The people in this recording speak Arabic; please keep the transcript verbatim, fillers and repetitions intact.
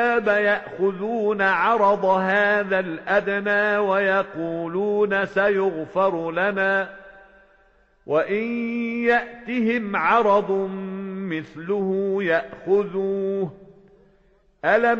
يأخذون عرض هذا الأدنى ويقولون سيغفر لنا وإن يأتهم عرض مثله يأخذوه ألم